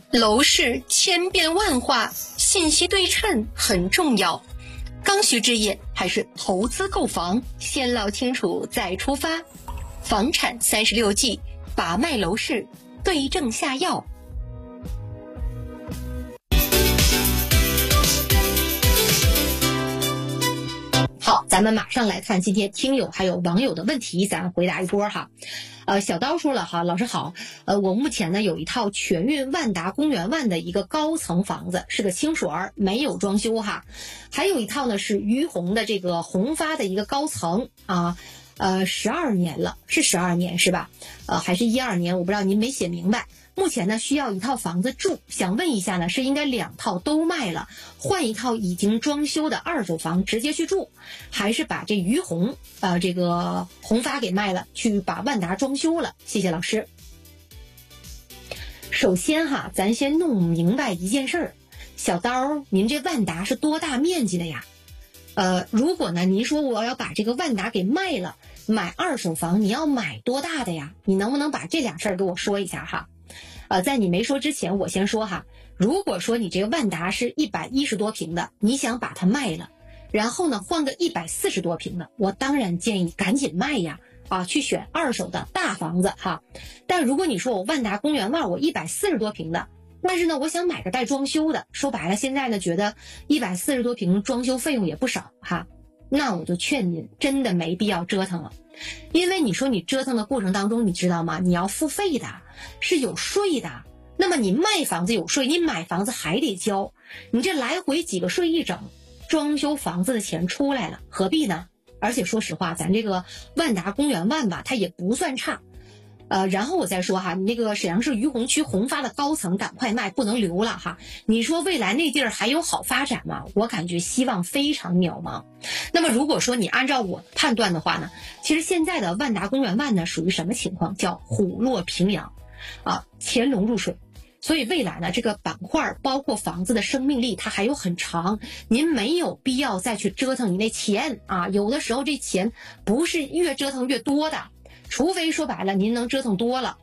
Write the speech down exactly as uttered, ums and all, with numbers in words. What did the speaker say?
楼市千变万化，信息对称很重要。刚需置业还是投资购房，先捞清楚再出发。房产三十六计，把脉楼市，对症下药。好，咱们马上来看今天听友还有网友的问题，咱回答一波哈。呃，小刀说了哈，老师好，呃，我目前呢有一套全韵万达公园万的一个高层房子，是个清水儿，没有装修哈。还有一套呢是于洪的这个宏发的一个高层啊，呃，十二年了，是十二年是吧？呃，还是一二年，我不知道您没写明白。目前呢需要一套房子住，想问一下呢，是应该两套都卖了，换一套已经装修的二手房直接去住，还是把这于洪呃这个宏发给卖了，去把万达装修了？谢谢老师。首先哈，咱先弄明白一件事儿，小刀，您这万达是多大面积的呀？呃，如果呢您说我要把这个万达给卖了，买二手房，你要买多大的呀？你能不能把这俩事儿给我说一下哈？呃，在你没说之前，我先说哈，如果说你这个万达是一百一十多平的，你想把它卖了，然后呢换个一百四十多平的，我当然建议赶紧卖呀，啊，去选二手的大房子哈。但如果你说我万达公园万我一百四十多平的，但是呢我想买个带装修的，说白了现在呢觉得一百四十多平装修费用也不少哈，那我就劝您真的没必要折腾了。因为你说你折腾的过程当中，你知道吗？你要付费的，是有税的。那么你卖房子有税，你买房子还得交，你这来回几个税一整，装修房子的钱出来了，何必呢？而且说实话，咱这个万达公园万吧，它也不算差。呃，然后我再说哈，你那个沈阳市于洪区宏发的高层赶快卖，不能留了哈。你说未来那地儿还有好发展吗？我感觉希望非常渺茫。那么如果说你按照我判断的话呢，其实现在的万达公园万呢属于什么情况？叫虎落平阳，啊，潜龙入水。所以未来呢，这个板块包括房子的生命力它还有很长，您没有必要再去折腾你那钱啊。有的时候这钱不是越折腾越多的。除非说白了您能折腾多了